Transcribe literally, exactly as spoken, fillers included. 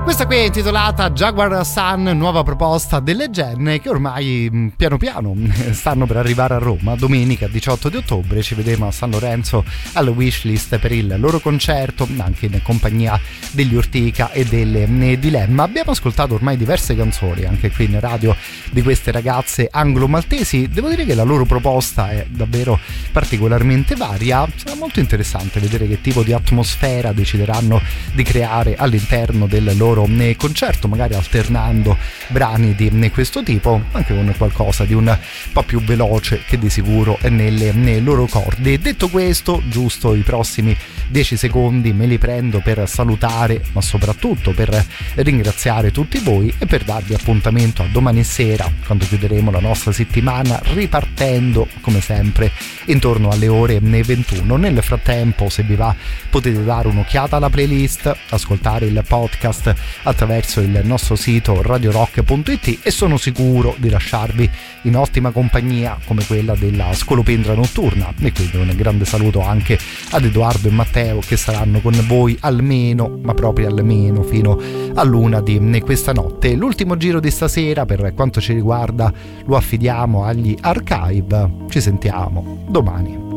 Questa qui è intitolata Jaguar Sun, nuova proposta delle Gen, che ormai piano piano stanno per arrivare a Roma. Domenica diciotto di ottobre ci vedremo a San Lorenzo al Wishlist per il loro concerto, anche in compagnia degli Urtica e delle Dilemma. Abbiamo ascoltato ormai diverse canzoni anche qui in radio di queste ragazze anglo-maltesi. Devo dire che la loro proposta è davvero particolarmente varia. Sarà molto interessante vedere che tipo di atmosfera decideranno di creare all'interno del loro concerto, magari alternando brani di questo tipo anche con qualcosa di un po' più veloce che di sicuro è nelle, nelle loro corde. Detto questo, giusto i prossimi dieci secondi me li prendo per salutare, ma soprattutto per ringraziare tutti voi e per darvi appuntamento a domani sera, quando chiuderemo la nostra settimana, ripartendo come sempre intorno alle ore ventuno. Nel frattempo, se vi va, potete dare un'occhiata alla playlist, ascoltare il podcast attraverso il nostro sito radio rock punto it, e sono sicuro di lasciarvi in ottima compagnia come quella della Scolopendra Notturna. E quindi un grande saluto anche ad Edoardo e Matteo, che saranno con voi almeno, ma proprio almeno fino all'una di questa notte. L'ultimo giro di stasera per quanto ci riguarda lo affidiamo agli Archive. Ci sentiamo domani.